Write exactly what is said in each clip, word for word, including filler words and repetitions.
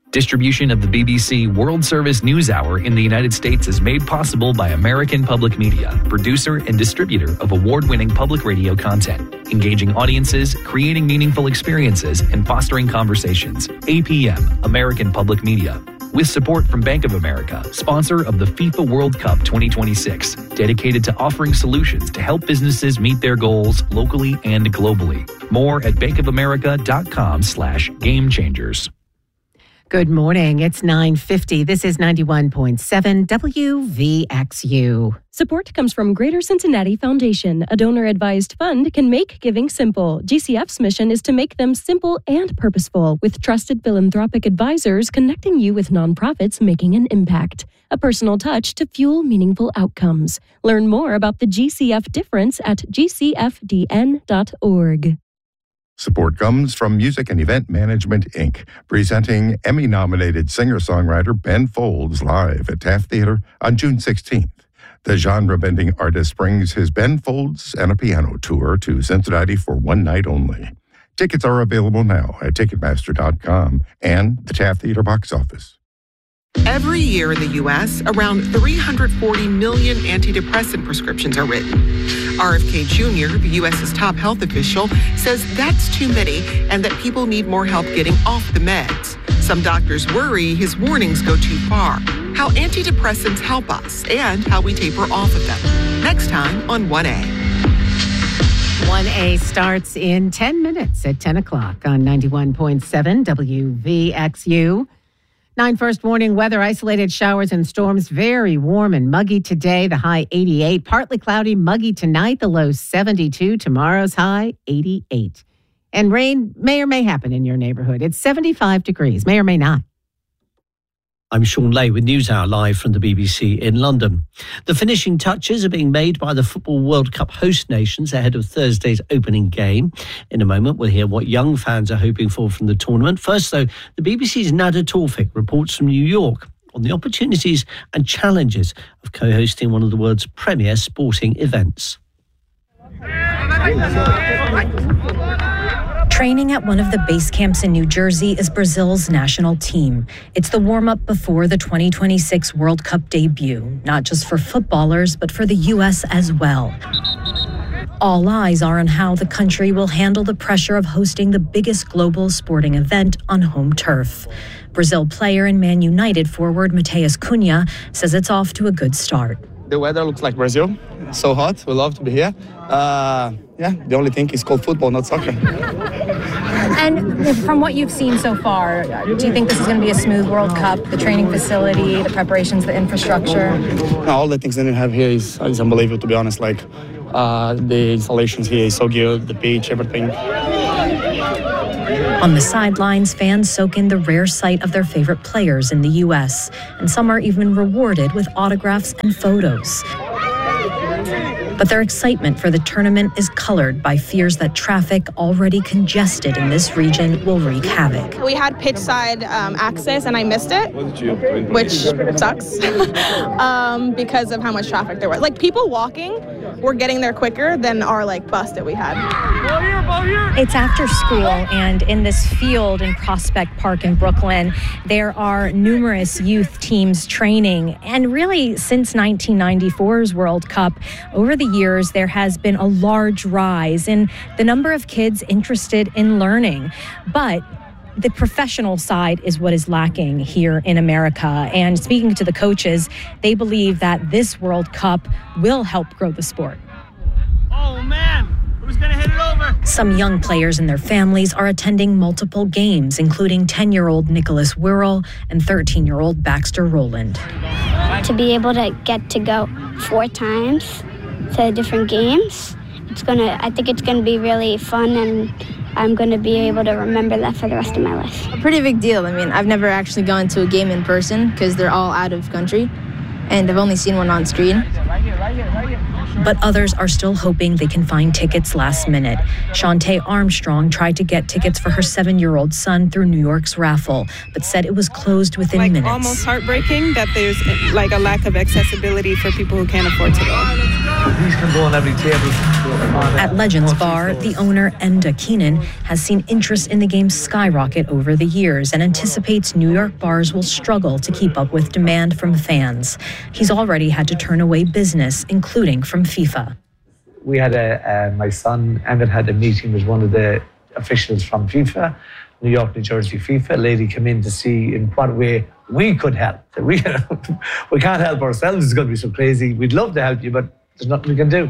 Distribution of the B B C World Service News Hour in the United States is made possible by American Public Media, producer and distributor of award-winning public radio content, engaging audiences, creating meaningful experiences, and fostering conversations. A P M, American Public Media. With support from Bank of America, sponsor of the FIFA World Cup twenty twenty-six, dedicated to offering solutions to help businesses meet their goals locally and globally. More at bankofamerica.com slash game changers. Good morning. It's nine fifty. This is ninety-one point seven W V X U. Support comes from Greater Cincinnati Foundation. A donor-advised fund can make giving simple. G C F's mission is to make them simple and purposeful, with trusted philanthropic advisors connecting you with nonprofits making an impact. A personal touch to fuel meaningful outcomes. Learn more about the G C F difference at g c f d n dot org. Support comes from Music and Event Management, Incorporated, presenting Emmy-nominated singer-songwriter Ben Folds live at Taft Theater on June sixteenth. The genre-bending artist brings his Ben Folds and a piano tour to Cincinnati for one night only. Tickets are available now at ticketmaster dot com and the Taft Theater box office. Every year in the U S, around three hundred forty million antidepressant prescriptions are written. R F K Junior, the U S's top health official, says that's too many and that people need more help getting off the meds. Some doctors worry his warnings go too far. How antidepressants help us and how we taper off of them. Next time on one A. one A starts in ten minutes at ten o'clock on ninety-one point seven W V X U. Nine first morning weather, isolated showers and storms, very warm and muggy today, the high eighty-eight. Partly cloudy, muggy tonight, the low seventy-two. Tomorrow's high eighty-eight. And rain may or may happen in your neighborhood. It's seventy-five degrees, may or may not. I'm Sean Lay with NewsHour live from the B B C in London. The finishing touches are being made by the Football World Cup host nations ahead of Thursday's opening game. In a moment, we'll hear what young fans are hoping for from the tournament. First, though, the B B C's Nada Tawfik reports from New York on the opportunities and challenges of co-hosting one of the world's premier sporting events. Training at one of the base camps in New Jersey is Brazil's national team. It's the warm-up before the twenty twenty-six World Cup debut, not just for footballers, but for the U S as well. All eyes are on how the country will handle the pressure of hosting the biggest global sporting event on home turf. Brazil player and Man United forward Matheus Cunha says it's off to a good start. The weather looks like Brazil. It's so hot. We love to be here. Uh, yeah, the only thing is called football, not soccer. And from what you've seen so far, do you think this is going to be a smooth World Cup? The training facility, the preparations, the infrastructure? No, all the things that you have here is, is unbelievable, to be honest. Like uh, the installations here is so good, the pitch, everything. On the sidelines, fans soak in the rare sight of their favorite players in the U S, and some are even rewarded with autographs and photos. But their excitement for the tournament is colored by fears that traffic already congested in this region will wreak havoc. We had pitch side um, access and I missed it, which sucks um, because of how much traffic there was. Like people walking were getting there quicker than our like bus that we had. It's after school, and in this field in Prospect Park in Brooklyn, there are numerous youth teams training. And really, since nineteen ninety-four's World Cup, over the years, there has been a large rise in the number of kids interested in learning. But the professional side is what is lacking here in America. And speaking to the coaches, they believe that this World Cup will help grow the sport. Oh, man. Who's going to hit it over? Some young players and their families are attending multiple games, including ten-year-old Nicholas Wirrell and thirteen-year-old Baxter Rowland. To be able to get to go four times to different games, it's gonna. I think it's going to be really fun, and I'm going to be able to remember that for the rest of my life. A pretty big deal. I mean, I've never actually gone to a game in person because they're all out of country, and I've only seen one on screen. But others are still hoping they can find tickets last minute. Shantae Armstrong tried to get tickets for her seven-year-old son through New York's raffle, but said it was closed within like, minutes. Almost heartbreaking that there's like a lack of accessibility for people who can't afford to go. these can go on every table. At Legends Bar, the owner, Enda Keenan, has seen interest in the game skyrocket over the years and anticipates New York bars will struggle to keep up with demand from fans. He's already had to turn away business, including from FIFA. We had a, uh, my son, Emmett, had a meeting with one of the officials from FIFA, New York, New Jersey FIFA. A lady came in to see in what way we could help. We, we can't help ourselves. It's going to be so crazy. We'd love to help you, but there's nothing we can do.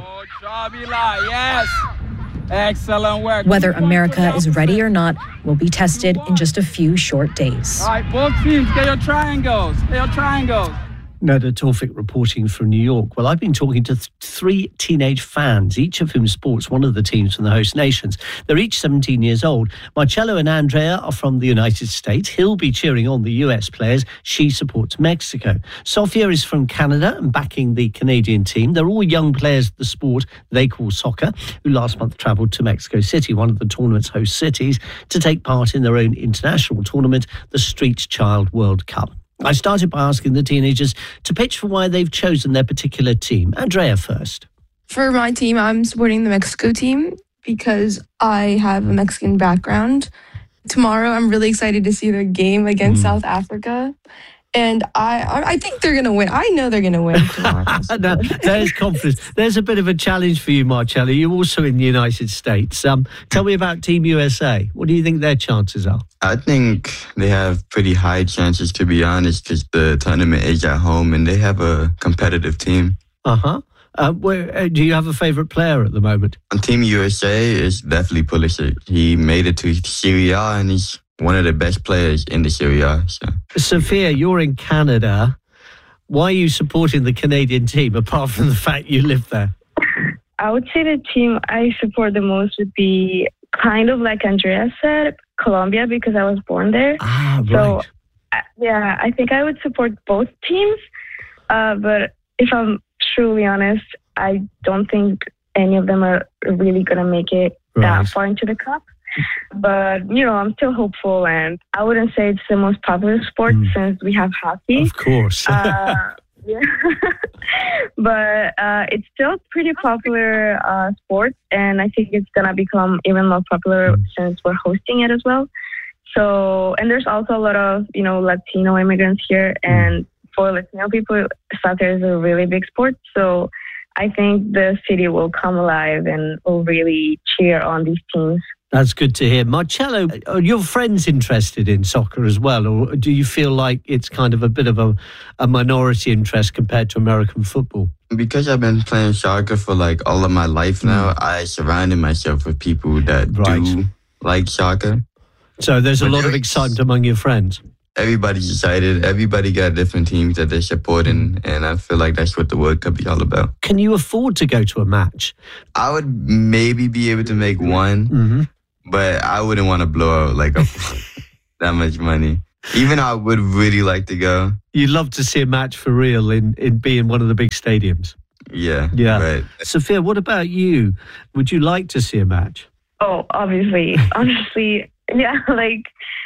Yes. Excellent work. Whether America is ready or not will be tested in just a few short days. All right, both teams, get your triangles. Get your triangles. Nada Tawfik reporting from New York. Well, I've been talking to th- three teenage fans, each of whom sports one of the teams from the host nations. They're each seventeen years old. Marcello and Andrea are from the United States. He'll be cheering on the U S players. She supports Mexico. Sofia is from Canada and backing the Canadian team. They're all young players of the sport they call soccer, who last month travelled to Mexico City, one of the tournament's host cities, to take part in their own international tournament, the Street Child World Cup. I started by asking the teenagers to pitch for why they've chosen their particular team. Andrea first. For my team, I'm supporting the Mexico team because I have a Mexican background. Tomorrow, I'm really excited to see their game against mm. South Africa. And I I think they're going to win. I know they're going to win tomorrow. No, there's confidence. There's a bit of a challenge for you, Marcello. You're also in the United States. Um, tell me about Team U S A. What do you think their chances are? I think they have pretty high chances, to be honest, because the tournament is at home and they have a competitive team. Uh-huh. Uh, where, uh, do you have a favourite player at the moment? On Team U S A is definitely Pulisic. He made it to Serie A and he's one of the best players in the Serie A. So. Sophia, you're in Canada. Why are you supporting the Canadian team, apart from the fact you live there? I would say the team I support the most would be kind of like Andrea said, Colombia, because I was born there. Ah, right. So, uh, yeah, I think I would support both teams. Uh, but if I'm truly honest, I don't think any of them are really going to make it right. that far into the cup. But, you know, I'm still hopeful, and I wouldn't say it's the most popular sport mm. since we have hockey. Of course. uh, yeah. But uh, it's still pretty popular uh, sport, and I think it's going to become even more popular mm. since we're hosting it as well. So, and there's also a lot of, you know, Latino immigrants here, and mm. for Latino people, soccer is a really big sport. So I think the city will come alive and will really cheer on these teams. That's good to hear. Marcello, are your friends interested in soccer as well, or do you feel like it's kind of a bit of a, a minority interest compared to American football? Because I've been playing soccer for like all of my life now, mm. I surrounded myself with people that right. do like soccer. So there's a but lot of excitement among your friends. Everybody's excited. Everybody got different teams that they're supporting, and I feel like that's what the World Cup is all about. Can you afford to go to a match? I would maybe be able to make one. Mm-hmm. But I wouldn't want to blow out like a, that much money. Even though I would really like to go. You'd love to see a match for real in, in being one of the big stadiums. Yeah. Yeah. Right. Sophia, what about you? Would you like to see a match? Oh, obviously. Honestly, yeah. Like,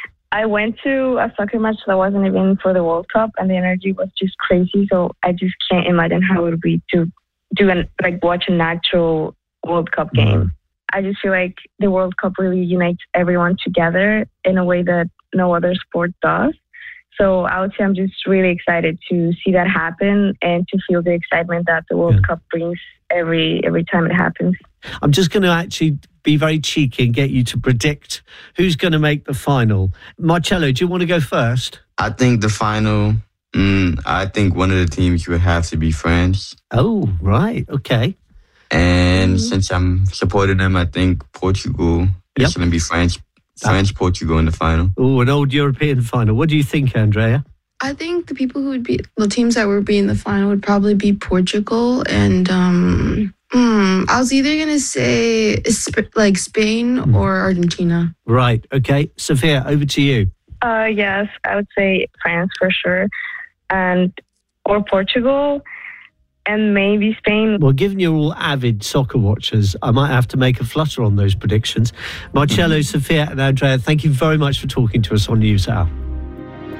I went to a soccer match that wasn't even for the World Cup, and the energy was just crazy. So I just can't imagine how it would be to do an, like watch an actual World Cup game. Mm. I just feel like the World Cup really unites everyone together in a way that no other sport does. So I would say I'm just really excited to see that happen and to feel the excitement that the World yeah. Cup brings every every time it happens. I'm just going to actually be very cheeky and get you to predict who's going to make the final. Marcello, do you want to go first? I think the final, mm, I think one of the teams would have to be France. Oh, right. Okay. And mm-hmm. since I'm supporting them, I think Portugal yep. is going to be France, France, Portugal in the final. Oh, an old European final. What do you think, Andrea? I think the people who would be, the teams that would be in the final would probably be Portugal and, um, mm, I was either going to say like Spain mm. or Argentina. Right. Okay. Sophia, over to you. Uh, yes, I would say France for sure. And, or Portugal. And maybe Spain. Well, given you're all avid soccer watchers, I might have to make a flutter on those predictions. Marcello, Sophia and Andrea, thank you very much for talking to us on NewsHour.